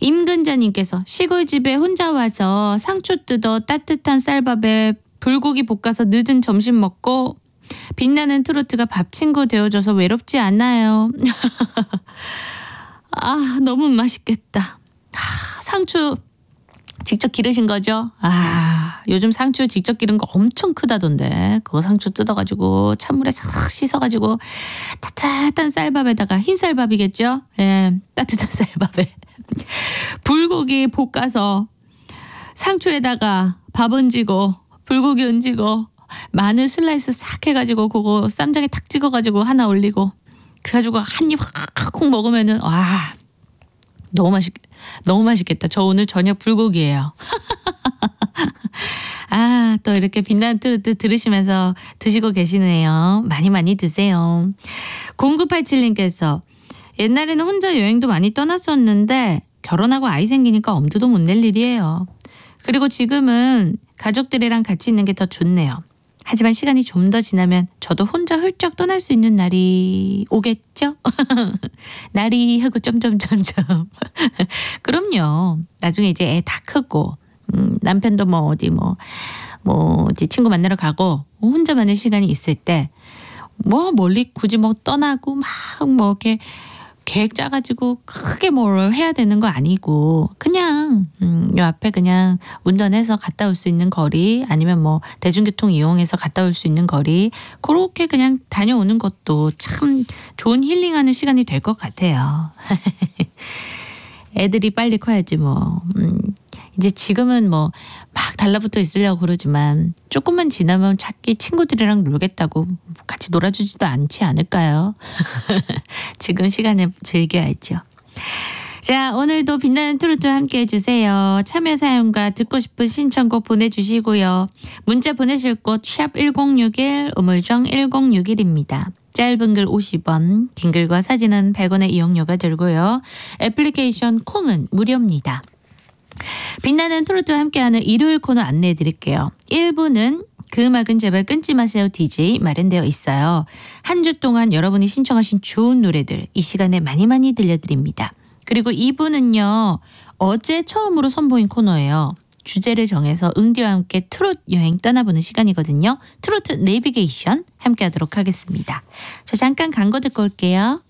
임근자님께서 시골집에 혼자 와서 상추 뜯어 따뜻한 쌀밥에 불고기 볶아서 늦은 점심 먹고 빛나는 트로트가 밥 친구 되어줘서 외롭지 않아요. 아, 너무 맛있겠다. 상추 직접 기르신 거죠? 요즘 상추 직접 기른 거 엄청 크다던데. 그거 상추 뜯어가지고 찬물에 싹 씻어가지고 따뜻한 쌀밥에다가 흰 쌀밥이겠죠? 예, 따뜻한 쌀밥에 불고기 볶아서 상추에다가 밥 얹고 불고기 얹고 마늘 슬라이스 싹 해가지고 그거 쌈장에 탁 찍어가지고 하나 올리고 그래가지고 한 입 확 먹으면은 와 너무 맛있겠다. 저 오늘 저녁 불고기예요. 또 이렇게 빛나는 트로트 들으시면서 드시고 계시네요. 많이 많이 드세요. 0987님께서 옛날에는 혼자 여행도 많이 떠났었는데 결혼하고 아이 생기니까 엄두도 못 낼 일이에요. 그리고 지금은 가족들이랑 같이 있는 게 더 좋네요. 하지만 시간이 좀 더 지나면 저도 혼자 훌쩍 떠날 수 있는 날이 오겠죠? 날이 하고 점점점점. 그럼요. 나중에 이제 애 다 크고 남편도 어디 친구 만나러 가고 혼자만의 시간이 있을 때 멀리 굳이 떠나고 이렇게 계획 짜가지고 크게 뭘 해야 되는 거 아니고 그냥 요 앞에 그냥 운전해서 갔다 올 수 있는 거리 아니면 대중교통 이용해서 갔다 올 수 있는 거리 그렇게 그냥 다녀오는 것도 참 좋은 힐링하는 시간이 될 것 같아요. 애들이 빨리 커야지 이제 지금은 막 달라붙어 있으려고 그러지만 조금만 지나면 자기 친구들이랑 놀겠다고 같이 놀아주지도 않지 않을까요? 지금 시간을 즐겨야죠. 자, 오늘도 빛나는 트로트 함께 해주세요. 참여 사연과 듣고 싶은 신청곡 보내주시고요. 문자 보내실 곳 샵 1061 우물정 1061입니다. 짧은 글 50원, 긴 글과 사진은 100원의 이용료가 들고요. 애플리케이션 콩은 무료입니다. 빛나는 트로트와 함께하는 일요일 코너 안내해 드릴게요. 1부는 그 음악은 제발 끊지 마세요 DJ 마련되어 있어요. 한 주 동안 여러분이 신청하신 좋은 노래들 이 시간에 많이 많이 들려드립니다. 그리고 2부는요. 어제 처음으로 선보인 코너예요. 주제를 정해서 응디와 함께 트로트 여행 떠나보는 시간이거든요. 트로트 내비게이션 함께하도록 하겠습니다. 저 잠깐 광고 듣고 올게요.